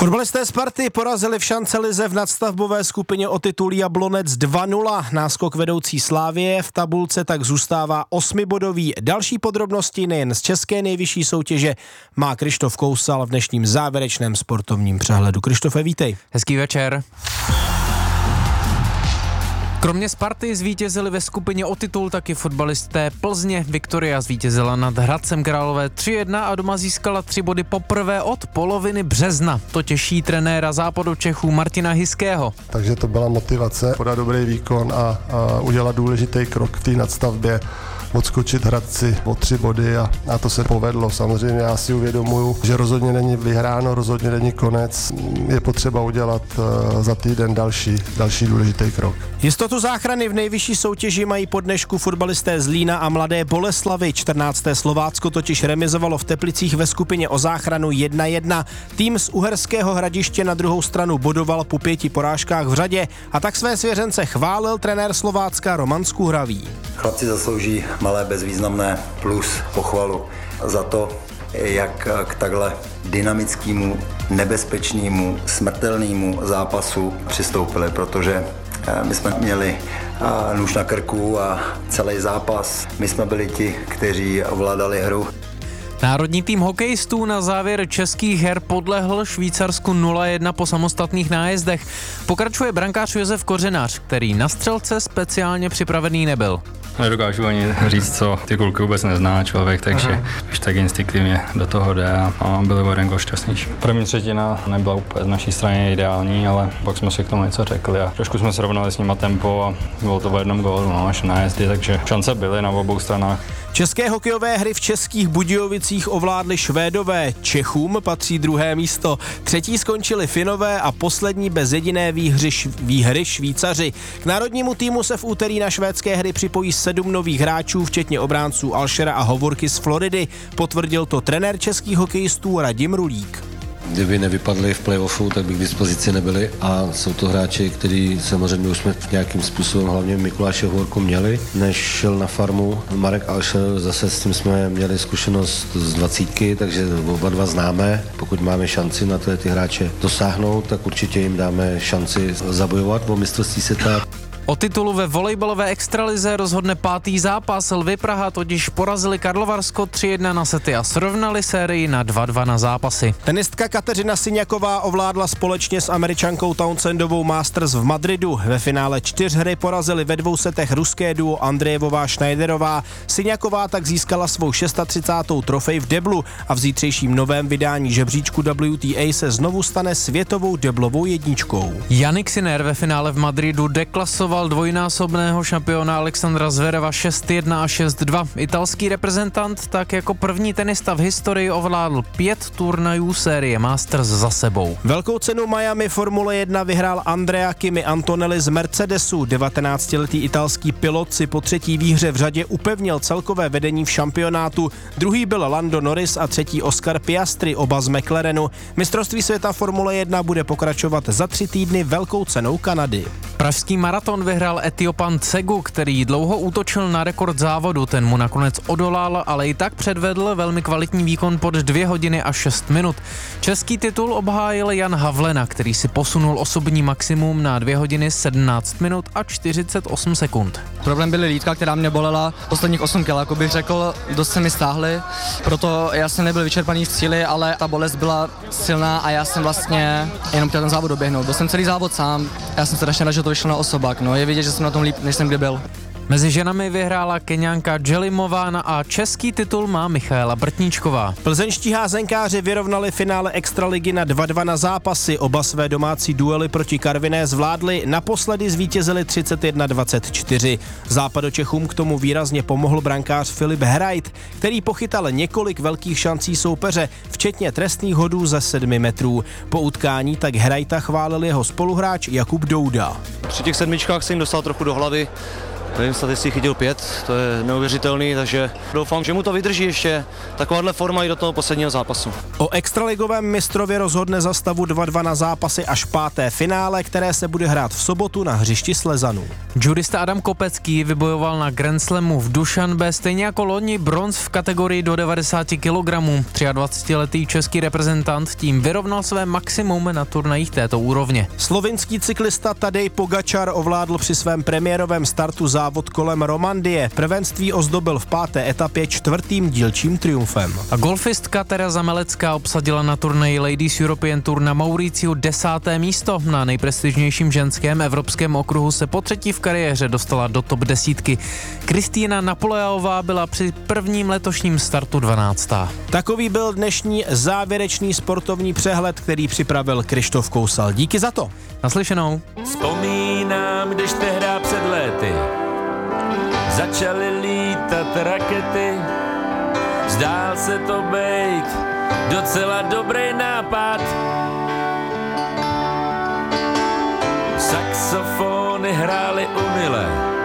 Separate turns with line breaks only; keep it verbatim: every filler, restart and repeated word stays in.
Fotbalisté Sparty porazili v šancelize v nadstavbové skupině o titul Jablonec dva nula. Náskok vedoucí Slavie v tabulce tak zůstává osmibodový. Další podrobnosti nejen z české nejvyšší soutěže má Krištof Kousal v dnešním závěrečném sportovním přehledu. Krištofe, vítej.
Hezký večer. Kromě Sparty zvítězili ve skupině o titul taky fotbalisté Plzně. Viktoria zvítězila nad Hradcem Králové tři jedna a doma získala tři body poprvé od poloviny března. To těší trenéra Západočechů Martina Hiského.
Takže to byla motivace podat dobrý výkon a, a udělat důležitý krok v té nadstavbě, odskočit Hradci o tři body a, a to se povedlo. Samozřejmě já si uvědomuju, že rozhodně není vyhráno, rozhodně není konec. Je potřeba udělat uh, za týden další, další důležitý krok.
Jistotu záchrany v nejvyšší soutěži mají po dnešku fotbalisté Zlína a Mladé Boleslavi. čtrnácté Slovácko totiž remizovalo v Teplicích ve skupině o záchranu jedna jedna. Tým z Uherského Hradiště na druhou stranu bodoval po pěti porážkách v řadě a tak své svěřence chválil trenér Slovácka Roman Skuhravý.
Chlapci zaslouží malé bezvýznamné plus pochvalu za to, jak k takhle dynamickému, nebezpečnému, smrtelnému zápasu přistoupili, protože my jsme měli nůž na krku a celý zápas my jsme byli ti, kteří ovládali hru.
Národní tým hokejistů na závěr českých her podlehl Švýcarsku nula jedna po samostatných nájezdech. Pokračuje brankář Josef Kořenář, který na střelce speciálně připravený nebyl.
Nedokážu ani říct, co ty kulky vůbec nezná člověk, takže už tak instinktivně do toho jde a byli o jeden gól šťastnější. První třetina nebyla úplně z naší strany ideální, ale pak jsme si k tomu něco řekli a trošku jsme srovnali s nima tempo a bylo to o jednom gólu, no, až nájezdy, takže šance byly na obou stranách.
České hokejové hry v Českých Budějovicích ovládli Švédové, Čechům patří druhé místo, třetí skončili Finové a poslední bez jediné výhry, výhry Švýcaři. K národnímu týmu se v úterý na švédské hry připojí sedm nových hráčů, včetně obránců Alšera a Hovorky z Floridy, potvrdil to trenér českých hokejistů Radim Rulík.
Kdyby nevypadli v playoffu, tak by k dispozici nebyli a jsou to hráči, kteří samozřejmě už jsme nějakým způsobem, hlavně Mikuláše Hovorku měli. Než šel na farmu Marek Alšer, zase s tím jsme měli zkušenost z dvacítky, takže oba dva známe. Pokud máme šanci na ty hráče dosáhnout, tak určitě jim dáme šanci zabojovat o mistrovství světa.
O titulu ve volejbalové extralize rozhodne pátý zápas. Lvy Praha totiž porazili Karlovarsko tři jedna na sety a srovnali sérii na dva dva na zápasy.
Tenistka Kateřina Syňaková ovládla společně s Američankou Townsendovou Masters v Madridu. Ve finále čtyřhry porazili ve dvou setech ruské duo Andrejevová Schneiderová. Syňaková tak získala svou třicátou šestou trofej v deblu a v zítřejším novém vydání žebříčku W T A se znovu stane světovou deblovou jedničkou.
Jannik Sinner ve finále v Madridu deklasoval dvojnásobného šampiona Alexandra Zvereva šest jedna a šest dva. Italský reprezentant tak jako první tenista v historii ovládl pět turnajů série Masters za sebou.
Velkou cenu Miami Formule jedna vyhrál Andrea Kimi Antonelli z Mercedesu. devatenáctiletý italský pilot si po třetí výhře v řadě upevnil celkové vedení v šampionátu. Druhý byl Lando Norris a třetí Oscar Piastri, oba z McLarenu. Mistrovství světa Formule jedna bude pokračovat za tři týdny velkou cenou Kanady.
Pražský maraton vyhrál Etiopan Tsegu, který dlouho útočil na rekord závodu. Ten mu nakonec odolal, ale i tak předvedl velmi kvalitní výkon pod dvě hodiny a šest minut. Český titul obhájil Jan Havlena, který si posunul osobní maximum na dvě hodiny sedmnáct minut a čtyřicet osm sekund.
Problém byly lítka, která mě bolela posledních osm kil, jako bych řekl, dost se mi stáhly, proto já jsem nebyl vyčerpaný v cíli, ale ta bolest byla silná a já jsem vlastně jenom chtěl ten závod doběhnout. Byl jsem celý závod sám, já jsem strašně rád, že to vyšlo na osobák, no je vidět, že jsem na tom líp, než jsem kdy byl.
Mezi ženami vyhrála Keňanka Jelimová a český titul má Michaela Brtníčková.
Plzeňští házenkáři vyrovnali finále extraligy na dva dva na zápasy. Oba své domácí duely proti Karviné zvládli, naposledy zvítězili třicet jedna dvacet čtyři. Západočechům k tomu výrazně pomohl brankář Filip Hrajt, který pochytal několik velkých šancí soupeře, včetně trestných hodů ze sedmi metrů. Po utkání tak Hrajta chválil jeho spoluhráč Jakub Douda.
Při těch sedmičkách se jim dostal trochu do hlavy. Nevím, statistik chytil pět, to je neuvěřitelný, takže doufám, že mu to vydrží ještě takováhle forma i do toho posledního zápasu.
O extraligovém mistrově rozhodne za stavu dva dva na zápasy až páté finále, které se bude hrát v sobotu na hřišti Slezanů.
Judista Adam Kopecký vybojoval na Grand Slamu v Dušanbe stejně jako loni bronz v kategorii do devadesát kilogramů. dvacetiletý český reprezentant tím vyrovnal své maximum na turnajích této úrovně.
Slovinský cyklista Tadej Pogačar ovládl při svém premiérovém startu závod kolem Romandie. Prvenství ozdobil v páté etapě čtvrtým dílčím triumfem.
A golfistka Tereza Melecká obsadila na turnaji Ladies European Tour na Mauriciu desáté místo. Na nejprestižnějším ženském evropském okruhu se po třetí v kariéře dostala do top desítky. Kristýna Napoleová byla při prvním letošním startu dvanáctá.
Takový byl dnešní závěrečný sportovní přehled, který připravil Krištof Kousal. Díky za to.
Naslyšenou.
Vzpomínám, když tehdy před léty začaly lítat rakety. Zdál se to bejt docela dobrý nápad. Saxofony hrály umile